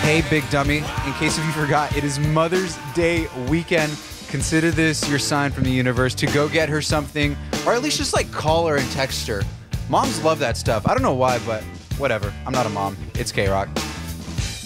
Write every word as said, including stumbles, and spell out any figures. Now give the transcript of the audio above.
Hey, big dummy. In case if you forgot, it is Mother's Day weekend. Consider this your sign from the universe to go get her something, or at least just like call her and text her. Moms love that stuff. I don't know why, but whatever. I'm not a mom. It's K-Rock.